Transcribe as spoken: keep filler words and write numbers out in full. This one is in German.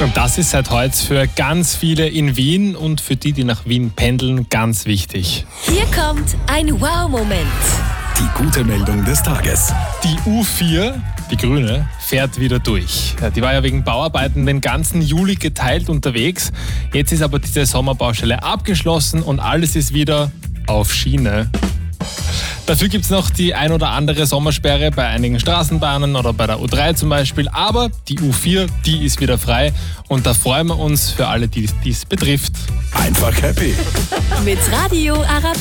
Und das ist seit heute für ganz viele in Wien und für die, die nach Wien pendeln, ganz wichtig. Hier kommt ein Wow-Moment. Die gute Meldung des Tages. Die U vier, die grüne, fährt wieder durch. Die war ja wegen Bauarbeiten den ganzen Juli geteilt unterwegs. Jetzt ist aber diese Sommerbaustelle abgeschlossen und alles ist wieder auf Schiene. Dafür gibt es noch die ein oder andere Sommersperre bei einigen Straßenbahnen oder bei der U drei zum Beispiel. Aber die U vier, die ist wieder frei und da freuen wir uns für alle, die dies betrifft. Einfach happy. Mit Radio Arabella.